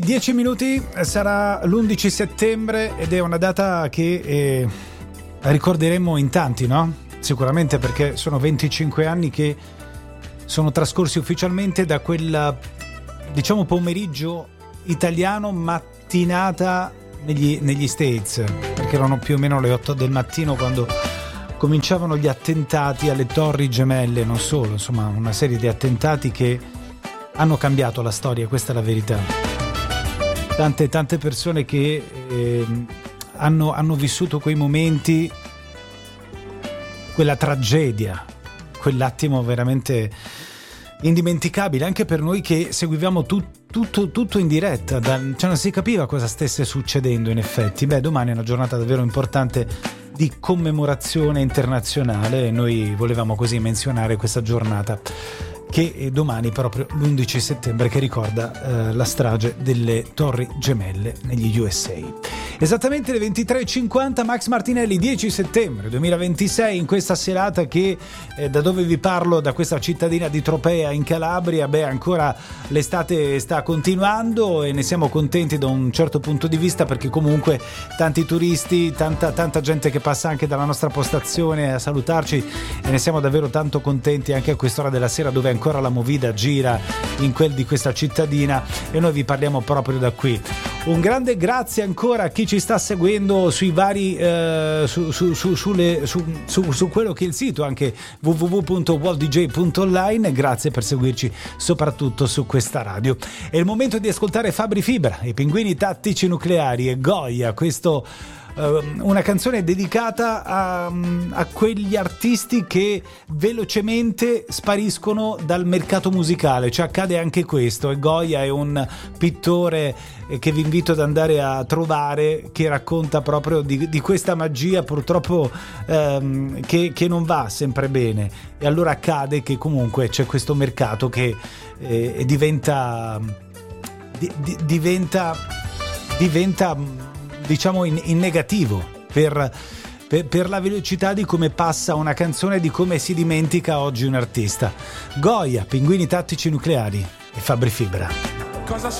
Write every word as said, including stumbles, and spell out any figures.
Dieci minuti, sarà l'undici settembre ed è una data che eh, ricorderemo in tanti, no? Sicuramente, perché sono venticinque anni che sono trascorsi ufficialmente da quel, diciamo, pomeriggio italiano, mattinata negli, negli States, perché erano più o meno le otto del mattino quando cominciavano gli attentati alle Torri Gemelle, non solo, insomma una serie di attentati che hanno cambiato la storia, questa è la verità. Tante tante persone che eh, hanno, hanno vissuto quei momenti, quella tragedia, quell'attimo veramente indimenticabile anche per noi che seguivamo tu, tutto, tutto in diretta, da, cioè non si capiva cosa stesse succedendo in effetti. Beh, domani è una giornata davvero importante di commemorazione internazionale e noi volevamo così menzionare questa giornata, che è domani proprio l'undici settembre, che ricorda eh, la strage delle Torri Gemelle negli U S A. Esattamente le ventitré e cinquanta, Max Martinelli, dieci settembre duemilaventisei, in questa serata che eh, da dove vi parlo, da questa cittadina di Tropea in Calabria, beh, ancora l'estate sta continuando e ne siamo contenti da un certo punto di vista, perché comunque tanti turisti, tanta, tanta gente che passa anche dalla nostra postazione a salutarci e ne siamo davvero tanto contenti anche a quest'ora della sera, dove ancora la movida gira in quel di questa cittadina e noi vi parliamo proprio da qui. Un grande grazie ancora a chi ci sta seguendo sui vari eh, su, su, su, sulle, su, su, su quello che è il sito, anche w w w punto world d j punto online. Grazie per seguirci soprattutto su questa radio. È il momento di ascoltare Fabri Fibra, i Pinguini Tattici Nucleari e Goya, questo una canzone dedicata a, a quegli artisti che velocemente spariscono dal mercato musicale, cioè accade anche questo, e Goya è un pittore che vi invito ad andare a trovare, che racconta proprio di, di questa magia purtroppo ehm, che, che non va sempre bene, e allora accade che comunque c'è questo mercato che eh, diventa di, di, diventa diventa diciamo in, in negativo per, per, per la velocità di come passa una canzone, di come si dimentica oggi un artista. Goya, Pinguini Tattici Nucleari e Fabri Fibra. Cosa